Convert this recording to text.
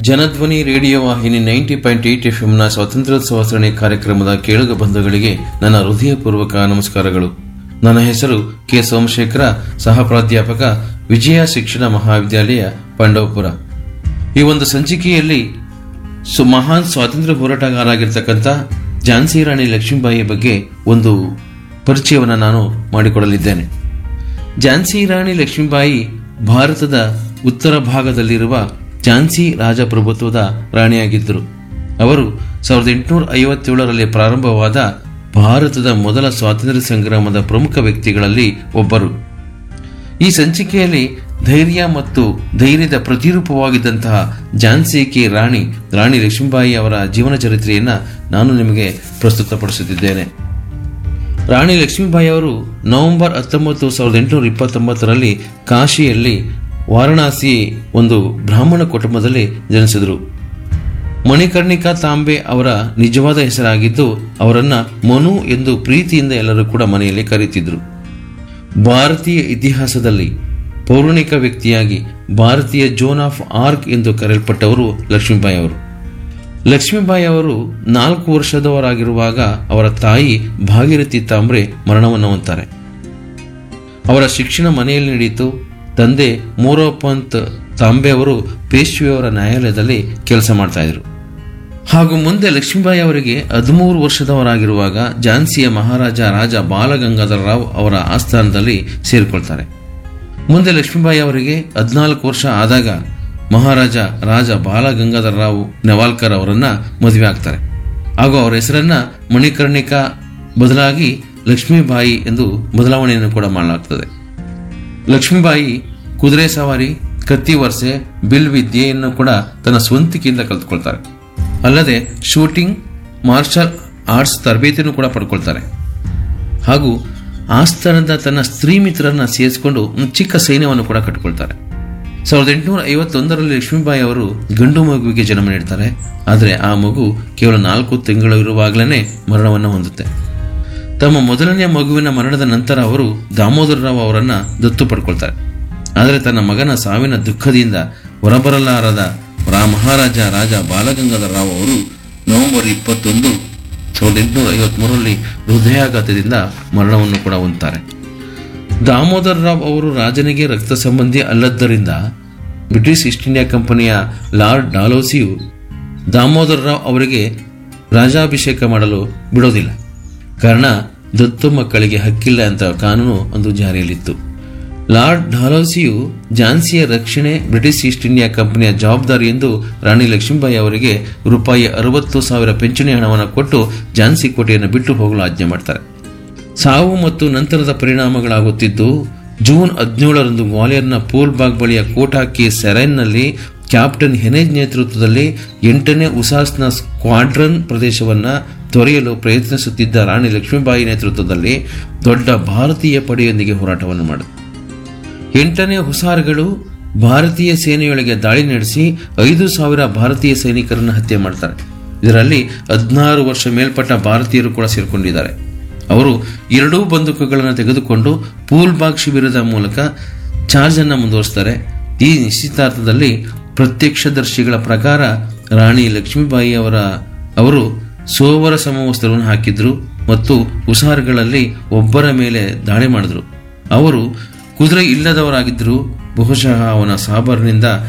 Janadhwani radio ವಾಹಿನಿ 90.8 ಎಫ್ಎಂನ ಸ್ವಾತಂತ್ರ್ಯೋತ್ಸವ ಸರಣಿ ಕಾರ್ಯಕ್ರಮದ ಕೇಳುಗ ಬಂಧುಗಳಿಗೆ ನನ್ನ ಹೃದಯಪೂರ್ವಕ ನಮಸ್ಕಾರಗಳು. ನನ್ನ ಹೆಸರು ಕೆ ಸೋಮಶೇಖರ, ಸಹ ಪ್ರಾಧ್ಯಾಪಕ, ವಿಜಯ ಶಿಕ್ಷಣ ಮಹಾವಿದ್ಯಾಲಯ, ಪಾಂಡವಪುರ. ಈ ಒಂದು ಸಂಚಿಕೆಯಲ್ಲಿ ಮಹಾನ್ ಸ್ವಾತಂತ್ರ್ಯ ಹೋರಾಟಗಾರರಾಗಿರ್ತಕ್ಕಂಥ ಝಾನ್ಸಿ ರಾಣಿ ಲಕ್ಷ್ಮೀಬಾಯಿ ಬಗ್ಗೆ ಒಂದು ಪರಿಚಯವನ್ನು ನಾನು ಮಾಡಿಕೊಡಲಿದ್ದೇನೆ. ಝಾನ್ಸಿ ರಾಣಿ ಲಕ್ಷ್ಮೀಬಾಯಿ ಭಾರತದ ಉತ್ತರ ಭಾಗದಲ್ಲಿರುವ ಝಾನ್ಸಿ ರಾಜಪ್ರಭುತ್ವದ ರಾಣಿಯಾಗಿದ್ದರು. ಅವರು 1857ರಲ್ಲಿ ಪ್ರಾರಂಭವಾದ ಭಾರತದ ಮೊದಲ ಸ್ವಾತಂತ್ರ್ಯ ಸಂಗ್ರಾಮದ ಪ್ರಮುಖ ವ್ಯಕ್ತಿಗಳಲ್ಲಿ ಒಬ್ಬರು. ಈ ಸಂಚಿಕೆಯಲ್ಲಿ ಧೈರ್ಯ ಮತ್ತು ಧೈರ್ಯದ ಪ್ರತಿರೂಪವಾಗಿದ್ದಂತಹ ಝಾನ್ಸಿ ಕಿ ರಾಣಿ ಲಕ್ಷ್ಮೀಬಾಯಿ ಅವರ ಜೀವನ ಚರಿತ್ರೆಯನ್ನು ನಾನು ನಿಮಗೆ ಪ್ರಸ್ತುತಪಡಿಸುತ್ತಿದ್ದೇನೆ. ರಾಣಿ ಲಕ್ಷ್ಮೀಬಾಯಿ ಅವರು ನವೆಂಬರ್ 19, 1829ರಲ್ಲಿ ಕಾಶಿಯಲ್ಲಿ ವಾರಣಾಸಿ ಒಂದು ಬ್ರಾಹ್ಮಣ ಕುಟುಂಬದಲ್ಲಿ ಜನಿಸಿದರು. ಮಣಿಕರ್ಣಿಕಾ ತಾಂಬೆ ಅವರ ನಿಜವಾದ ಹೆಸರಾಗಿದ್ದು ಅವರನ್ನ ಮನು ಎಂದು ಪ್ರೀತಿಯಿಂದ ಎಲ್ಲರೂ ಕೂಡ ಮನೆಯಲ್ಲಿ ಕರೆಯುತ್ತಿದ್ದರು. ಭಾರತೀಯ ಇತಿಹಾಸದಲ್ಲಿ ಪೌರಾಣಿಕ ವ್ಯಕ್ತಿಯಾಗಿ ಭಾರತೀಯ ಜೋನ್ ಆಫ್ ಆರ್ಕ್ ಎಂದು ಕರೆಯಲ್ಪಟ್ಟವರು ಲಕ್ಷ್ಮೀಬಾಯಿ ಅವರು. ಲಕ್ಷ್ಮೀಬಾಯಿ ಅವರು 4 ವರ್ಷದವರಾಗಿರುವಾಗ ಅವರ ತಾಯಿ ಭಾಗೀರಥಿ ತಾಂಬ್ರೆ ಮರಣವನ್ನು ಹೊಂತಾರೆ. ಅವರ ಶಿಕ್ಷಣ ಮನೆಯಲ್ಲಿ ನಡೆಯಿತು. ತಂದೆ ಮೋರೋಪಂತ್ ತಾಂಬೆ ಅವರು ಪೇಶ್ವೆಯವರ ನ್ಯಾಯಾಲಯದಲ್ಲಿ ಕೆಲಸ ಮಾಡ್ತಾ ಇದ್ರು. ಹಾಗೂ ಮುಂದೆ ಲಕ್ಷ್ಮೀಬಾಯಿ ಅವರಿಗೆ 13 ವರ್ಷದವರಾಗಿರುವಾಗ ಝಾನ್ಸಿಯ ಮಹಾರಾಜ ರಾಜ ಬಾಲಗಂಗಾಧರ ರಾವ್ ಅವರ ಆಸ್ಥಾನದಲ್ಲಿ ಸೇರಿಕೊಳ್ತಾರೆ. ಮುಂದೆ ಲಕ್ಷ್ಮೀಬಾಯಿ ಅವರಿಗೆ 14 ವರ್ಷ ಆದಾಗ ಮಹಾರಾಜ ರಾಜ ಬಾಲಗಂಗಾಧರ ರಾವ್ ನೆವಾಲ್ಕರ್ ಅವರನ್ನ ಮದುವೆ ಆಗ್ತಾರೆ. ಹಾಗೂ ಅವರ ಹೆಸರನ್ನ ಮಣಿಕರ್ಣಿಕಾ ಬದಲಾಗಿ ಲಕ್ಷ್ಮೀಬಾಯಿ ಎಂದು ಬದಲಾವಣೆಯನ್ನು ಕೂಡ ಮಾಡಲಾಗ್ತದೆ. ಲಕ್ಷ್ಮೀಬಾಯಿ ಕುದುರೆ ಸವಾರಿ, ಕತ್ತಿ ವರ್ಸೆ, ಬಿಲ್ ವಿದ್ಯೆಯನ್ನು ಕೂಡ ತನ್ನ ಸ್ವಂತಿಕೆಯಿಂದ ಕಲಿತುಕೊಳ್ತಾರೆ. ಅಲ್ಲದೆ ಶೂಟಿಂಗ್, ಮಾರ್ಷಲ್ ಆರ್ಟ್ಸ್ ತರಬೇತಿಯನ್ನು ಕೂಡ ಪಡ್ಕೊಳ್ತಾರೆ. ಹಾಗೂ ಆಸ್ಥಾನದ ತನ್ನ ಸ್ತ್ರೀ ಮಿತ್ರರನ್ನ ಸೇರಿಸಿಕೊಂಡು ಒಂದು ಚಿಕ್ಕ ಸೈನ್ಯವನ್ನು ಕೂಡ ಕಟ್ಟಿಕೊಳ್ತಾರೆ. 1851ರಲ್ಲಿ ಲಕ್ಷ್ಮೀಬಾಯಿ ಅವರು ಗಂಡು ಮಗುವಿಗೆ ಜನ್ಮ ನೀಡ್ತಾರೆ. ಆದರೆ ಆ ಮಗು ಕೇವಲ 4 ತಿಂಗಳು ಇರುವಾಗಲೇ ಮರಣವನ್ನು ಹೊಂದುತ್ತೆ. ತಮ್ಮ ಮೊದಲನೆಯ ಮಗುವಿನ ಮರಣದ ನಂತರ ಅವರು ದಾಮೋದರ ರಾವ್ ಅವರನ್ನ ದತ್ತು ಪಡ್ಕೊಳ್ತಾರೆ. ಆದರೆ ತನ್ನ ಮಗನ ಸಾವಿನ ದುಃಖದಿಂದ ಹೊರಬರಲಾರದ ಮಹಾರಾಜ ರಾಜ ಬಾಲಗಂಗಾಧರ ರಾವ್ ಅವರು ನವೆಂಬರ್ 21, 1853ರಲ್ಲಿ ಹೃದಯಾಘಾತದಿಂದ ಮರಣವನ್ನು ಕೂಡ ಹೊಂದುತ್ತಾರೆ. ದಾಮೋದರ ರಾವ್ ಅವರು ರಾಜನಿಗೆ ರಕ್ತ ಸಂಬಂಧಿ ಅಲ್ಲದ್ದರಿಂದ ಬ್ರಿಟಿಷ್ ಈಸ್ಟ್ ಇಂಡಿಯಾ ಕಂಪನಿಯ ಲಾರ್ಡ್ ಡಾಲೌಸಿಯು ದಾಮೋದರ ರಾವ್ ಅವರಿಗೆ ರಾಜಾಭಿಷೇಕ ಮಾಡಲು ಬಿಡೋದಿಲ್ಲ. ಕಾರಣ ದತ್ತು ಮಕ್ಕಳಿಗೆ ಹಕ್ಕಿಲ್ಲ ಅಂತ ಕಾನೂನು ಒಂದು ಜಾರಿಯಲ್ಲಿತ್ತು. ಲಾರ್ಡ್ ಡಾಲೌಸಿಯು ಝಾನ್ಸಿಯ ರಕ್ಷಣೆ ಬ್ರಿಟಿಷ್ ಈಸ್ಟ್ ಇಂಡಿಯಾ ಕಂಪನಿಯ ಜವಾಬ್ದಾರಿ ಎಂದು ರಾಣಿ ಲಕ್ಷ್ಮೀಬಾಯಿ ಅವರಿಗೆ ₹60,000 ಪಿಂಚಣಿ ಹಣವನ್ನು ಕೊಟ್ಟು ಝಾನ್ಸಿ ಕೋಟೆಯನ್ನು ಬಿಟ್ಟು ಹೋಗಲು ಆಜ್ಞೆ ಮಾಡ್ತಾರೆ. ಸಾವು ಮತ್ತು ನಂತರದ ಪರಿಣಾಮಗಳಾಗುತ್ತಿದ್ದು ಜೂನ್ 17ರಂದು ಗ್ವಾಲಿಯರ್ನ ಪೂಲ್ಬಾಗ್ ಬಳಿಯ ಕೋಟಾಕಿ ಸೆರೈನ್ನಲ್ಲಿ ಕ್ಯಾಪ್ಟನ್ ಹೆನೇಜ್ ನೇತೃತ್ವದಲ್ಲಿ 8ನೇ ಉಸಾಸ್ನ ಸ್ಕ್ವಾಡ್ರನ್ ಪ್ರದೇಶವನ್ನು ತೊರೆಯಲು ಪ್ರಯತ್ನಿಸುತ್ತಿದ್ದ ರಾಣಿ ಲಕ್ಷ್ಮೀಬಾಯಿ ನೇತೃತ್ವದಲ್ಲಿ ದೊಡ್ಡ ಭಾರತೀಯ ಪಡೆಯೊಂದಿಗೆ ಹೋರಾಟವನ್ನು ಮಾಡಿದರು. 8ನೇ ಹುಸಾರ್ಗಳು ಭಾರತೀಯ ಸೇನೆಯೊಳಗೆ ದಾಳಿ ನಡೆಸಿ 5,000 ಭಾರತೀಯ ಸೈನಿಕರನ್ನು ಹತ್ಯೆ ಮಾಡ್ತಾರೆ. ಇದರಲ್ಲಿ 16 ವರ್ಷ ಮೇಲ್ಪಟ್ಟ ಭಾರತೀಯರು ಕೂಡ ಸೇರಿಕೊಂಡಿದ್ದಾರೆ. ಅವರು 2 ಬಂದೂಕುಗಳನ್ನು ತೆಗೆದುಕೊಂಡು ಪೂಲ್ಬಾಗ್ ಶಿಬಿರದ ಮೂಲಕ ಚಾರ್ಜ್ ಅನ್ನು ಮುಂದುವರಿಸ್ತಾರೆ. ಈ ನಿಶ್ಚಿತಾರ್ಥದಲ್ಲಿ ಪ್ರತ್ಯಕ್ಷದರ್ಶಿಗಳ ಪ್ರಕಾರ ರಾಣಿ ಲಕ್ಷ್ಮೀಬಾಯಿ ಅವರು ಸೋವರ ಸಮವಸ್ತ್ರವನ್ನು ಹಾಕಿದ್ರು ಮತ್ತು ಹುಸಾರ್ಗಳಲ್ಲಿ ಒಬ್ಬರ ಮೇಲೆ ದಾಳಿ ಮಾಡಿದ್ರು. ಅವರು ಕುದುರೆ ಇಲ್ಲದವರಾಗಿದ್ದರು. ಬಹುಶಃ ಅವನ ಸಾಬರ್ನಿಂದ